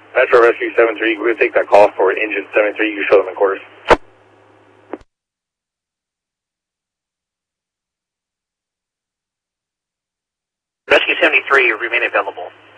Metro Rescue 73, we're going to take that call for engine 73. You show them in quarters. Rescue 73, remain available.